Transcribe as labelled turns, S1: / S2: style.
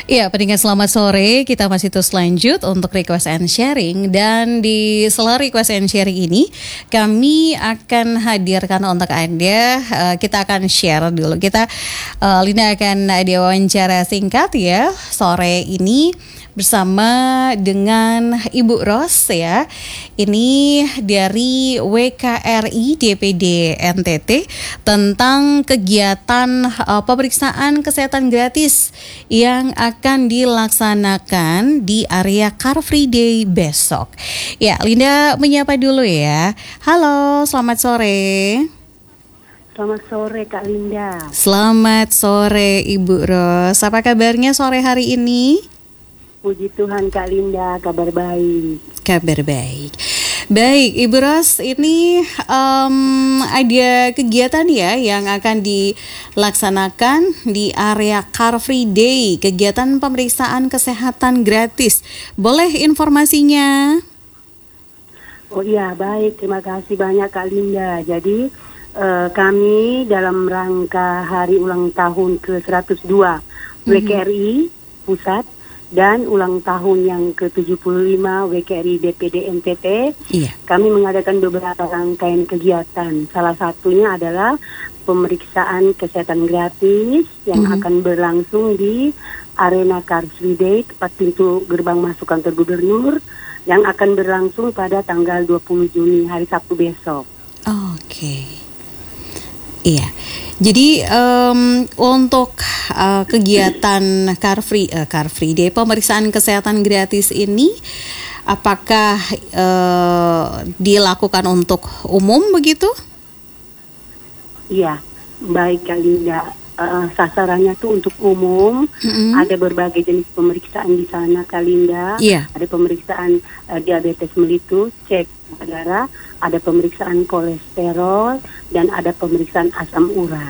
S1: Iya, pendengar selamat sore. Kita masih terus lanjut untuk request and sharing. Dan di sela request and sharing ini, kami akan hadirkan untuk Anda, kita akan share dulu. Linda akan diwawancara singkat ya, sore ini bersama dengan Ibu Ros ya. Ini dari WKRI DPD NTT tentang kegiatan pemeriksaan kesehatan gratis yang akan dilaksanakan di area Car Free Day besok. Ya, Linda menyapa dulu ya. Halo, selamat sore.
S2: Selamat sore Kak Linda.
S1: Selamat sore Ibu Ros. Apa kabarnya sore hari ini?
S2: Puji Tuhan Kak Linda, kabar baik.
S1: Kabar baik. Baik, Ibu Ros, ini ada kegiatan ya yang akan dilaksanakan di area Car Free Day, kegiatan pemeriksaan kesehatan gratis. Boleh informasinya?
S2: Oh iya, baik. Terima kasih banyak Kak Linda. Jadi kami dalam rangka hari ulang tahun ke-102 WKRI Pusat dan ulang tahun yang ke-75 WKRI DPD NTT, kami mengadakan beberapa rangkaian kegiatan. Salah satunya adalah pemeriksaan kesehatan gratis yang akan berlangsung di Arena Car Free Day, tepat pintu gerbang masuk kantor gubernur, yang akan berlangsung pada tanggal 20 Juni, hari Sabtu besok.
S1: Oke. Iya. Jadi untuk kegiatan Car Free Day, pemeriksaan kesehatan gratis ini, apakah dilakukan untuk umum begitu?
S2: Iya, baik Kak Linda. Sasarannya tuh untuk umum. Ada berbagai jenis pemeriksaan di sana Kak Linda. Ada pemeriksaan diabetes melitus, cek darah, ada pemeriksaan kolesterol, dan ada pemeriksaan asam urat.